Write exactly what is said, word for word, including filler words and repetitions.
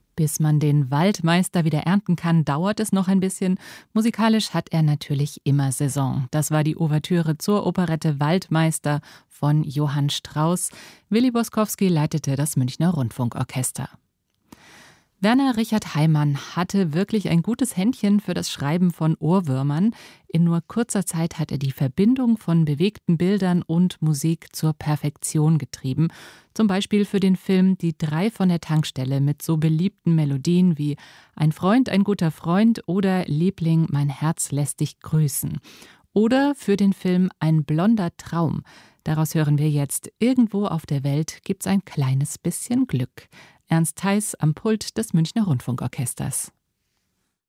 Bis man den Waldmeister wieder ernten kann, dauert es noch ein bisschen. Musikalisch hat er natürlich immer Saison. Das war die Ouvertüre zur Operette Waldmeister von Johann Strauss. Willi Boskowski leitete das Münchner Rundfunkorchester. Werner Richard Heimann hatte wirklich ein gutes Händchen für das Schreiben von Ohrwürmern. In nur kurzer Zeit hat er die Verbindung von bewegten Bildern und Musik zur Perfektion getrieben. Zum Beispiel für den Film Die drei von der Tankstelle mit so beliebten Melodien wie Ein Freund, ein guter Freund oder Liebling, mein Herz lässt dich grüßen. Oder für den Film Ein blonder Traum. Daraus hören wir jetzt Irgendwo auf der Welt gibt's ein kleines bisschen Glück. Ernst Theis am Pult des Münchner Rundfunkorchesters.